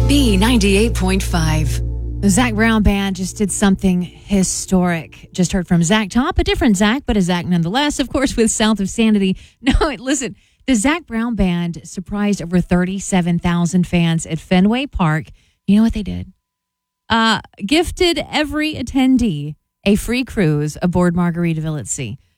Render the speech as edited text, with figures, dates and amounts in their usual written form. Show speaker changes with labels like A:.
A: B98.5.
B: The Zac Brown Band just did something historic. Just heard from Zac Top, a different Zac, but a Zac nonetheless, of course, with South of Sanity. No, listen, the Zac Brown Band surprised over 37,000 fans at Fenway Park. You know what they did? Gifted every attendee a free cruise aboard Margaritaville at Sea.